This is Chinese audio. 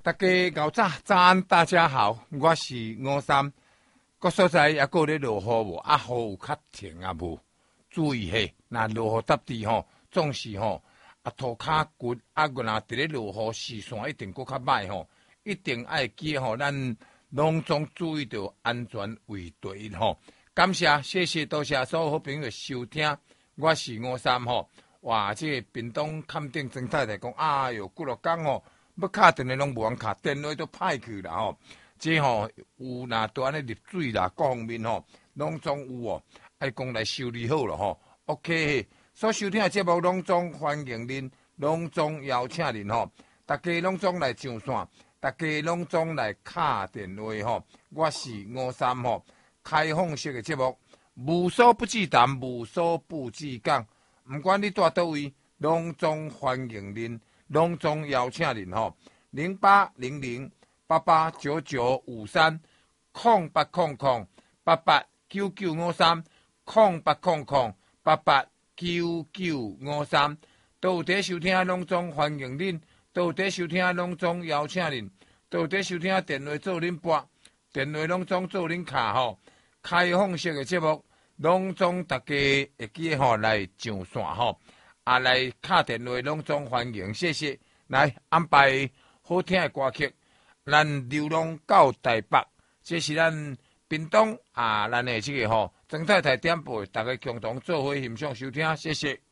大家早安，大家好，我是吴三。各所在也搁咧落雨无？雨有较停啊无？注意嘿，若落雨搭地吼，总是吼涂骹骨阮若伫咧落雨视线一定搁较歹吼，一定爱记吼，咱拢总注意着安全为第一吼。感谢，谢谢，多谢所有好朋友收听，我是吴三吼。哇，这个屏东坎顶曾太太讲，哎哟，几落工吼。要敲电话拢无人敲，电话都歹去啦吼。这吼有若都安尼入水啦，各方面吼拢总有哦，爱讲来修理好了吼。OK， 所收听的节目拢总欢迎恁，拢总邀请恁吼。大家拢总来上线，大家拢总来敲电话吼。我是吴三吼，开放式的节目，无所不至谈，无所不至讲。毋管你住倒位，拢总欢迎恁。拢总邀请您吼，0800889953，0800889953，到底收聽拢總歡迎恁，到底收聽拢總邀請恁，到底收聽電話做恁撥，電話拢總做恁卡吼，開放式嘅節目，拢總大家會記吼來上線吼。來敲電話攏總歡迎，謝謝。來安排好聽的歌曲，咱流浪到台北，這是咱屏東咱的這個曾太太點播，大家共同做伙欣賞收聽，謝謝。